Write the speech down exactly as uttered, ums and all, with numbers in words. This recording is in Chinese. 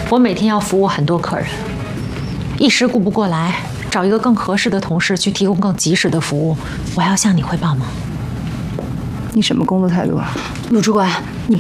我每天要服务很多客人，一时顾不过来，找一个更合适的同事去提供更及时的服务。我还要向你汇报吗？ 你什么工作态度啊， 陆主管？你